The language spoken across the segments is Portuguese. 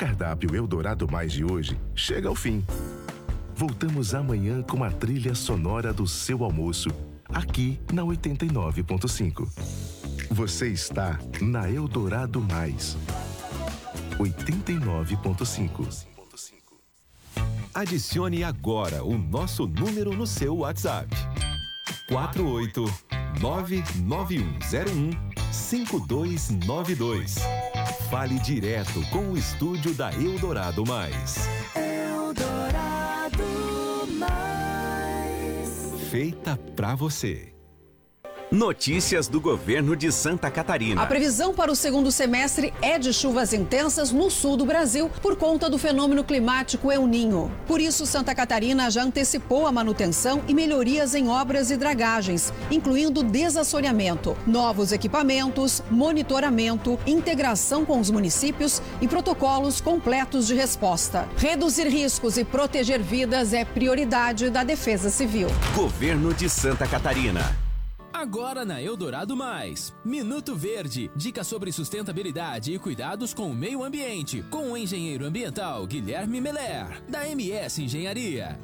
cardápio Eldorado Mais de hoje chega ao fim. Voltamos amanhã com a trilha sonora do seu almoço, aqui na 89.5. Você está na Eldorado Mais. 89.5. Adicione agora o nosso número no seu WhatsApp. 48991015292. Fale direto com o estúdio da Eldorado Mais. Eldorado Mais. Feita pra você. Notícias do governo de Santa Catarina. A previsão para o segundo semestre é de chuvas intensas no sul do Brasil por conta do fenômeno climático El Niño. Por isso, Santa Catarina já antecipou a manutenção e melhorias em obras e dragagens, incluindo desassoreamento, novos equipamentos, monitoramento, integração com os municípios e protocolos completos de resposta. Reduzir riscos e proteger vidas é prioridade da Defesa Civil. Governo de Santa Catarina. Agora na Eldorado Mais, Minuto Verde, dicas sobre sustentabilidade e cuidados com o meio ambiente, com o engenheiro ambiental Guilherme Meller, da MS Engenharia.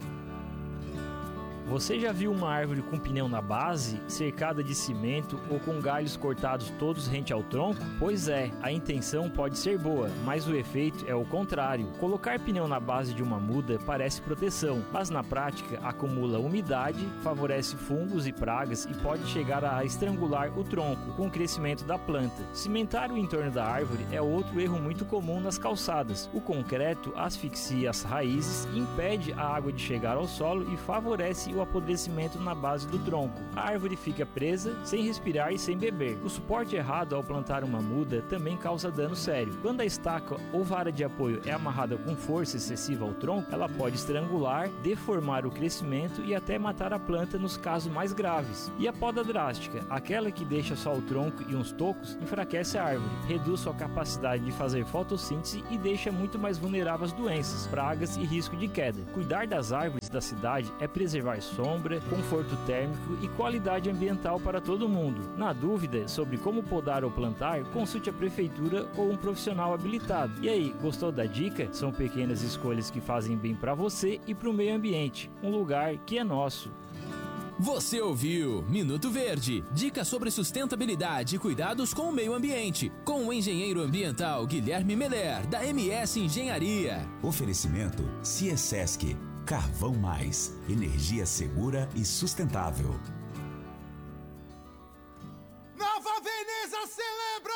Você já viu uma árvore com pneu na base, cercada de cimento ou com galhos cortados todos rente ao tronco? Pois é, a intenção pode ser boa, mas o efeito é o contrário. Colocar pneu na base de uma muda parece proteção, mas na prática acumula umidade, favorece fungos e pragas e pode chegar a estrangular o tronco com o crescimento da planta. Cimentar o entorno da árvore é outro erro muito comum nas calçadas. O concreto asfixia as raízes, impede a água de chegar ao solo e favorece o apodrecimento na base do tronco. A árvore fica presa, sem respirar e sem beber. O suporte errado ao plantar uma muda também causa dano sério. Quando a estaca ou vara de apoio é amarrada com força excessiva ao tronco, ela pode estrangular, deformar o crescimento e até matar a planta nos casos mais graves. E a poda drástica, aquela que deixa só o tronco e uns tocos, enfraquece a árvore, reduz sua capacidade de fazer fotossíntese e deixa muito mais vulnerável às doenças, pragas e risco de queda. Cuidar das árvores da cidade é preservar sombra, conforto térmico e qualidade ambiental para todo mundo. Na dúvida sobre como podar ou plantar, consulte a prefeitura ou um profissional habilitado. E aí, gostou da dica? São pequenas escolhas que fazem bem para você e para o meio ambiente, um lugar que é nosso. Você ouviu Minuto Verde, dicas sobre sustentabilidade e cuidados com o meio ambiente, com o engenheiro ambiental Guilherme Meller, da MS Engenharia. Oferecimento Ciesesc. Carvão Mais, energia segura e sustentável. Nova Veneza celebra!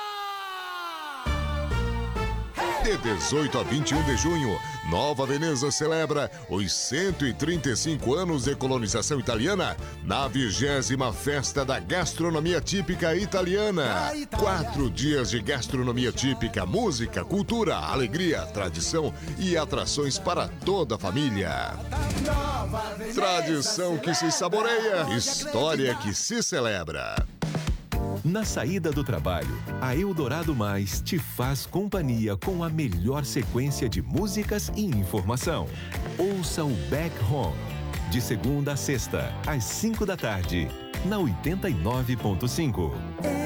De 18 a 21 de junho, Nova Veneza celebra os 135 anos de colonização italiana na 20ª Festa da Gastronomia Típica Italiana. 4 dias de gastronomia típica, música, cultura, alegria, tradição e atrações para toda a família. Tradição que se saboreia, história que se celebra. Na saída do trabalho, a Eldorado Mais te faz companhia com a melhor sequência de músicas e informação. Ouça o Back Home, de segunda a sexta, às 5 da tarde, na 89.5.